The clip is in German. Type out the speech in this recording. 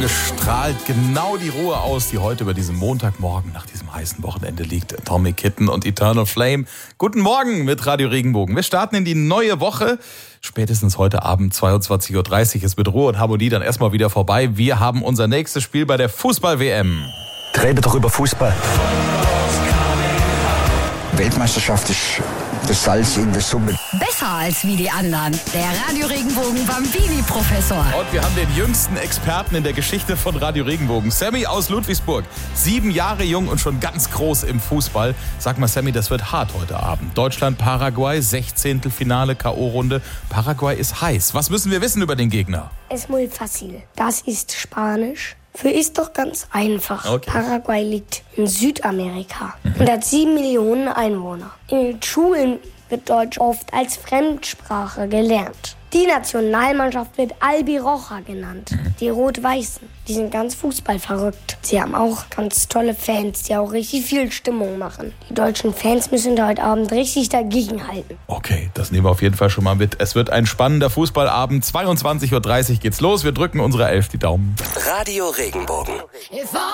Strahlt genau die Ruhe aus, die heute über diesem Montagmorgen nach diesem heißen Wochenende liegt. Atomic Kitten und Eternal Flame. Guten Morgen mit Radio Regenbogen. Wir starten in die neue Woche. Spätestens heute Abend 22.30 Uhr ist mit Ruhe und Harmonie dann erstmal wieder vorbei. Wir haben unser nächstes Spiel bei der Fußball-WM. Reden doch über Fußball. Weltmeisterschaft ist das Salz in der Suppe. Besser als wie die anderen. Der Radio Regenbogen Bambini-Professor. Und wir haben den jüngsten Experten in der Geschichte von Radio Regenbogen. Sammy aus Ludwigsburg. 7 Jahre jung und schon ganz groß im Fußball. Sag mal, Sammy, das wird hart heute Abend. Deutschland, Paraguay, 16. Finale, K.O.-Runde. Paraguay ist heiß. Was müssen wir wissen über den Gegner? Es muy fácil. Das ist Spanisch. Für ist doch ganz einfach. Okay. Paraguay liegt in Südamerika und hat 7 Millionen Einwohner. In den Schulen wird Deutsch oft als Fremdsprache gelernt. Die Nationalmannschaft wird Albiroja genannt. Die Rot-Weißen, die sind ganz fußballverrückt. Sie haben auch ganz tolle Fans, die auch richtig viel Stimmung machen. Die deutschen Fans müssen da heute Abend richtig dagegenhalten. Okay, das nehmen wir auf jeden Fall schon mal mit. Es wird ein spannender Fußballabend. 22.30 Uhr geht's los. Wir drücken unserer 11 die Daumen. Radio Regenbogen.